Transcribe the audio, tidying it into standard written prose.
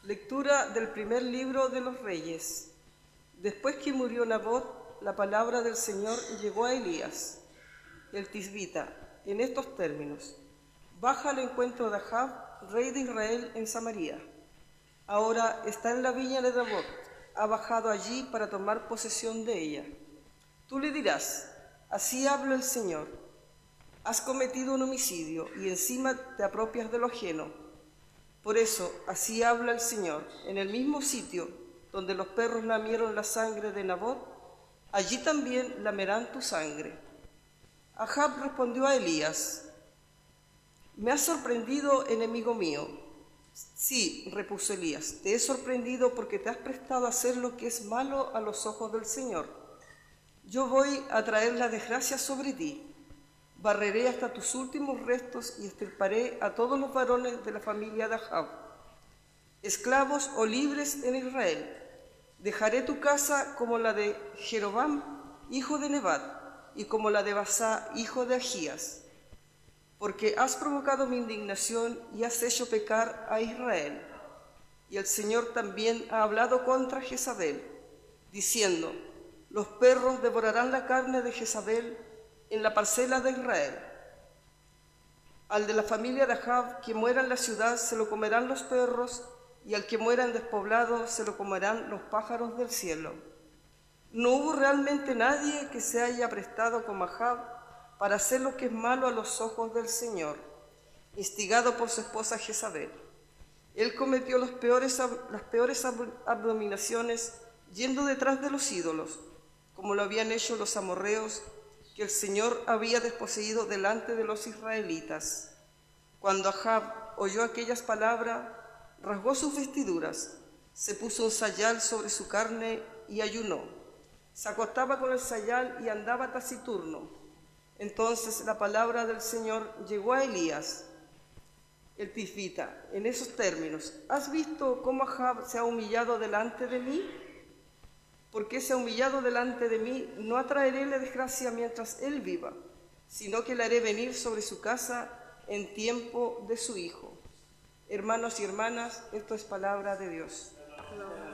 Lectura del primer libro de los Reyes. Después que murió Nabot, la palabra del Señor llegó a Elías, el tisbita, en estos términos: baja al encuentro de Ahab, rey de Israel, en Samaria. Ahora está en la viña de Nabot, ha bajado allí para tomar posesión de ella. Tú le dirás: así habla el Señor, has cometido un homicidio y encima te apropias de lo ajeno. Por eso, así habla el Señor: en el mismo sitio donde los perros lamieron la sangre de Nabot, allí también lamerán tu sangre. Ahab respondió a Elías: me has sorprendido, enemigo mío. Sí, repuso Elías, te he sorprendido porque te has prestado a hacer lo que es malo a los ojos del Señor. Yo voy a traer la desgracia sobre ti. Barreré hasta tus últimos restos y extirparé a todos los varones de la familia de Ahab, esclavos o libres en Israel. Dejaré tu casa como la de Jeroboam, hijo de Nebat, y como la de Basá, hijo de Agías, porque has provocado mi indignación y has hecho pecar a Israel. Y el Señor también ha hablado contra Jezabel, diciendo: los perros devorarán la carne de Jezabel en la parcela de Israel. Al de la familia de Ahab que muera en la ciudad se lo comerán los perros, y al que muera en despoblado se lo comerán los pájaros del cielo. No hubo realmente nadie que se haya prestado como Ahab para hacer lo que es malo a los ojos del Señor, instigado por su esposa Jezabel. Él cometió las peores abominaciones yendo detrás de los ídolos, como lo habían hecho los amorreos, que el Señor había desposeído delante de los israelitas. Cuando Ahab oyó aquellas palabras, rasgó sus vestiduras, se puso un sayal sobre su carne y ayunó. Se acostaba con el sayal y andaba taciturno. Entonces la palabra del Señor llegó a Elías, el tisbita, en esos términos: ¿has visto cómo Ahab se ha humillado delante de mí? Porque se ha humillado delante de mí, no atraeré la desgracia mientras él viva, sino que la haré venir sobre su casa en tiempo de su hijo. Hermanos y hermanas, esto es palabra de Dios.